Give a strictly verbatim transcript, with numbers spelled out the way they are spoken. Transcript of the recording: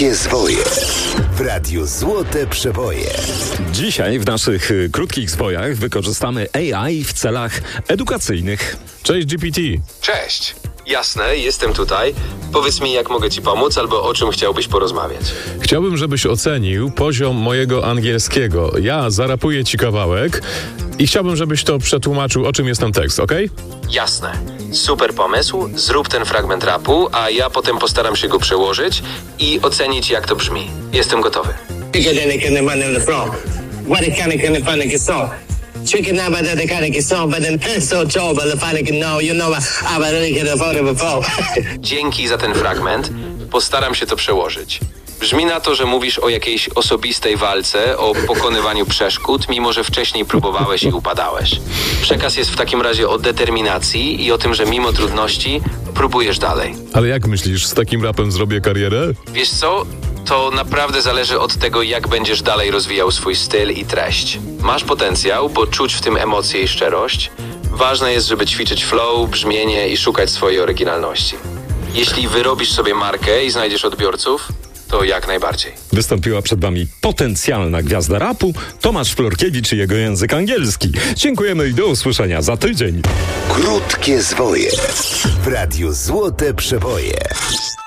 Krótkie zwoje w Radiu Złote Przeboje. Dzisiaj w naszych y, krótkich zwojach wykorzystamy A I w celach edukacyjnych. Cześć G P T. Cześć. Jasne, jestem tutaj. Powiedz mi, jak mogę ci pomóc, albo o czym chciałbyś porozmawiać. Chciałbym, żebyś ocenił poziom mojego angielskiego. Ja zarapuję ci kawałek i chciałbym, żebyś to przetłumaczył, o czym jest ten tekst, okej? Jasne. Super pomysł. Zrób ten fragment rapu, a ja potem postaram się go przełożyć i ocenić, jak to brzmi. Jestem gotowy. Dzięki za ten fragment. Postaram się to przełożyć. Brzmi na to, że mówisz o jakiejś osobistej walce, o pokonywaniu przeszkód, mimo że wcześniej próbowałeś i upadałeś. Przekaz jest w takim razie o determinacji i o tym, że mimo trudności próbujesz dalej. Ale jak myślisz, z takim rapem zrobię karierę? Wiesz co? To naprawdę zależy od tego, jak będziesz dalej rozwijał swój styl i treść. Masz potencjał, bo czuć w tym emocje i szczerość. Ważne jest, żeby ćwiczyć flow, brzmienie i szukać swojej oryginalności. Jeśli wyrobisz sobie markę i znajdziesz odbiorców, to jak najbardziej. Wystąpiła przed wami potencjalna gwiazda rapu, Tomasz Florkiewicz i jego język angielski. Dziękujemy i do usłyszenia za tydzień. Krótkie zwoje w Radiu Złote Przeboje.